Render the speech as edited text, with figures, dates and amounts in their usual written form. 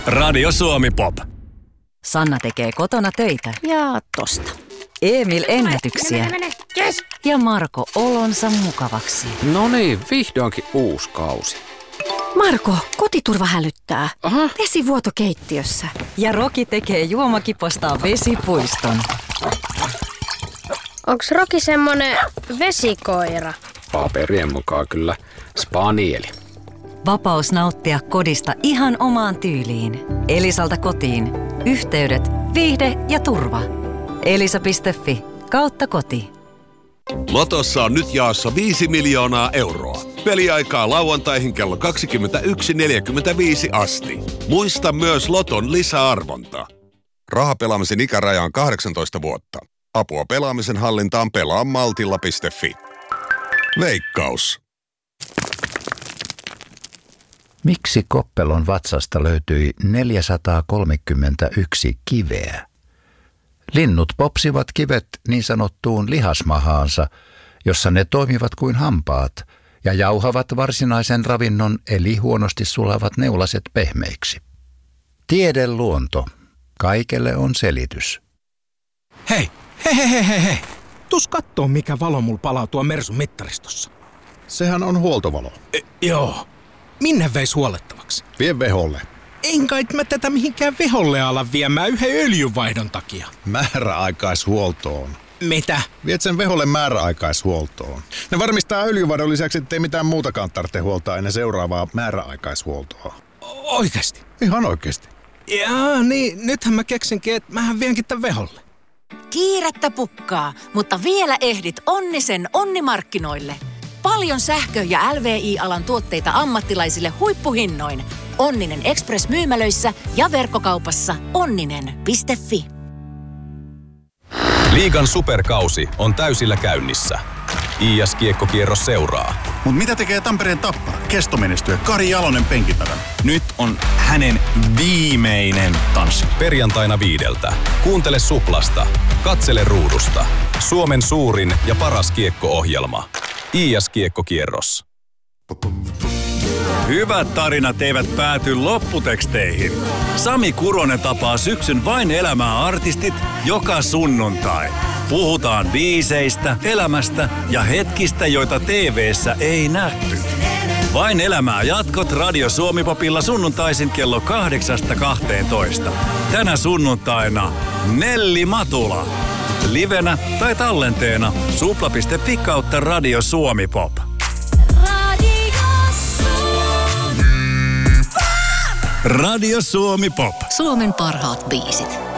Radio Suomi Pop. Sanna tekee kotona töitä. Ja tosta. Emil ennätyksiä. Yes. Ja Marko olonsa mukavaksi. No niin, vihdoinkin uusi kausi. Marko, kotiturva hälyttää. Aha. Vesivuoto keittiössä. Ja Roki tekee juomakipostaan vesipuiston. Onks Roki semmonen vesikoira? Paperien mukaan kyllä spanieli. Vapaus nauttia kodista ihan omaan tyyliin. Elisalta kotiin. Yhteydet, viihde ja turva. Elisa.fi/koti. Lotossa on nyt jaossa 5 miljoonaa euroa. Peliaikaa lauantaihin kello 21.45 asti. Muista myös Loton lisäarvonta. Rahapelaamisen ikäraja on 18 vuotta. Apua pelaamisen hallintaan pelaa maltilla.fi. Veikkaus. Miksi Koppelon vatsasta löytyi 431 kiveä? Linnut popsivat kivet niin sanottuun lihasmahaansa, jossa ne toimivat kuin hampaat ja jauhavat varsinaisen ravinnon eli huonosti sulavat neulaset pehmeiksi. Tiedeluonto. Kaikelle on selitys. Hei! Tuus kattoo, mikä valo mulla palaa tuo Mersun mittaristossa. Sehän on huoltovalo. Joo. Minne veis huolettavaksi? Vie veholle. En kai mä tätä mihinkään veholle ala viemään yhden öljynvaihdon takia. Määräaikaishuoltoon. Mitä? Viet sen veholle määräaikaishuoltoon. Ne varmistaa öljynvaihdon lisäksi, ettei mitään muutakaan tarvitse huoltaa ennen seuraavaa määräaikaishuoltoa. Oikeesti? Ihan oikeesti. Jaa, niin nythän mä keksinkin, että mähän vienkin tän veholle. Kiirettä pukkaa, mutta vielä ehdit Onnisen onnimarkkinoille. Paljon sähkö- ja LVI-alan tuotteita ammattilaisille huippuhinnoin. Onninen Express-myymälöissä ja verkkokaupassa onninen.fi. Liigan superkausi on täysillä käynnissä. IS-kiekkokierros seuraa. Mut mitä tekee Tampereen Tappara? Kestomenestyjä Kari Jalonen penkin takana. Nyt on hänen viimeinen tanssi. Perjantaina 5. Kuuntele Suplasta. Katsele ruudusta. Suomen suurin ja paras kiekko-ohjelma. IS-kiekkokierros. Hyvät tarinat eivät pääty lopputeksteihin. Sami Kuronen tapaa syksyn Vain elämää -artistit joka sunnuntai. Puhutaan biiseistä, elämästä ja hetkistä, joita TV:ssä ei nähty. Vain elämää -jatkot Radio Suomi Popilla sunnuntaisin kello 8-12. Tänä sunnuntaina Nelli Matula. Livenä tai tallenteena supla.fi/Radio Suomi Pop. Radio Suomi Pop. Suomen parhaat biisit.